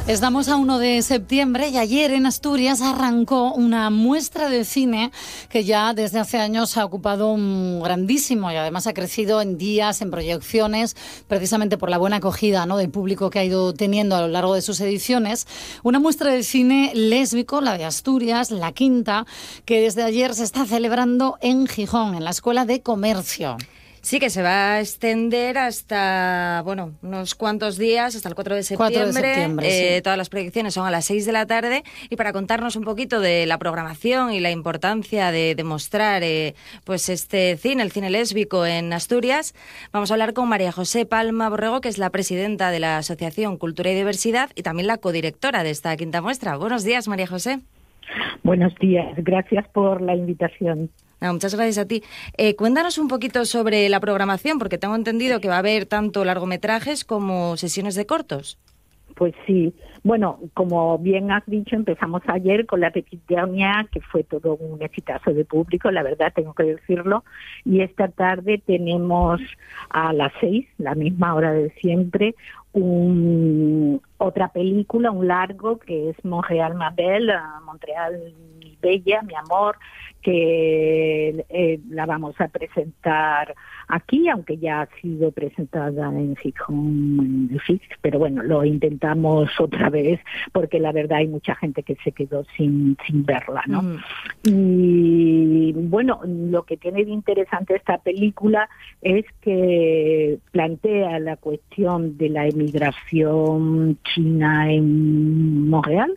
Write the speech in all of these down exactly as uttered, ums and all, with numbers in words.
Estamos a uno de septiembre y ayer en Asturias arrancó una muestra de cine que ya desde hace años ha ocupado un grandísimo y además ha crecido en días, en proyecciones, precisamente por la buena acogida, ¿no?, del público que ha ido teniendo a lo largo de sus ediciones. Una muestra de cine lésbico, la de Asturias, la quinta, que desde ayer se está celebrando en Gijón, en la Escuela de Comercio. Sí, que se va a extender hasta, bueno, unos cuantos días, hasta el cuatro de septiembre. cuatro de septiembre, eh, sí. Todas las proyecciones son a las seis de la tarde. Y para contarnos un poquito de la programación y la importancia de, de mostrar eh, pues este cine, el cine lésbico en Asturias, vamos a hablar con María José Palma Borrego, que es la presidenta de la Asociación Cultura y Diversidad y también la codirectora de esta quinta muestra. Buenos días, María José. Buenos días, gracias por la invitación. No, muchas gracias a ti. Eh, cuéntanos un poquito sobre la programación, porque tengo entendido que va a haber tanto largometrajes como sesiones de cortos. Pues sí, bueno, como bien has dicho, empezamos ayer con La Petitonia, que fue todo un exitazo de público, la verdad, tengo que decirlo, y esta tarde tenemos a las seis, la misma hora de siempre, un, otra película, un largo, que es Montreal Ma Belle, Montreal Mi Bella, Mi Amor, que eh, la vamos a presentar aquí, aunque ya ha sido presentada en Gijón, en el F I C, pero bueno, lo intentamos otra vez porque la verdad hay mucha gente que se quedó sin, sin verla, ¿no? Mm. Y bueno, lo que tiene de interesante esta película es que plantea la cuestión de la emigración china en Montreal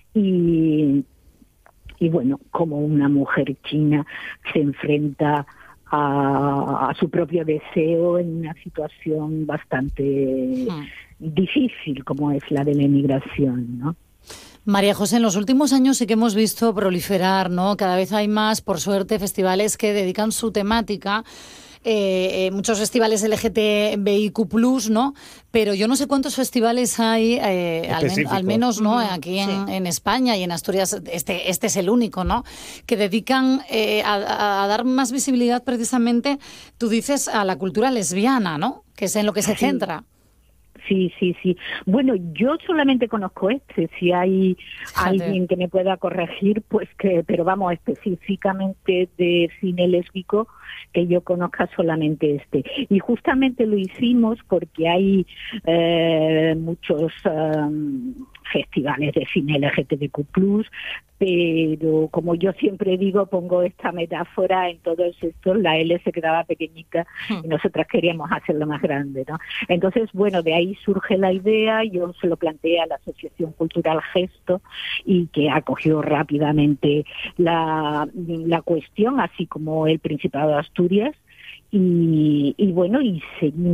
y Y bueno, como una mujer china se enfrenta a, a su propio deseo en una situación bastante sí. difícil, como es la de la emigración, ¿no? María José, en los últimos años sí que hemos visto proliferar, ¿no? Cada vez hay más, por suerte, festivales que dedican su temática. Eh, eh, muchos festivales L G T B I Q plus, ¿no? Pero yo no sé cuántos festivales hay, eh, al, men- al menos, ¿no? Mm, aquí en, sí. en España y en Asturias, este, este es el único, ¿no?, que dedican eh, a, a dar más visibilidad precisamente, tú dices, a la cultura lesbiana, ¿no?, que es en lo que se sí. centra. Sí, sí, sí. Bueno, yo solamente conozco este. Si hay Fíjate. alguien que me pueda corregir, pues que, pero vamos, específicamente de cine lésbico, que yo conozca solamente este. Y justamente lo hicimos porque hay eh, muchos um, festivales de cine L G T B Q plus, pero como yo siempre digo, pongo esta metáfora en todos estos, la L se quedaba pequeñita y nosotras queríamos hacerlo más grande, ¿no? Entonces, bueno, de ahí surge la idea, yo se lo planteé a la Asociación Cultural Gesto y que acogió rápidamente la, la cuestión, así como el Principado de Asturias, y, y bueno, y seguimos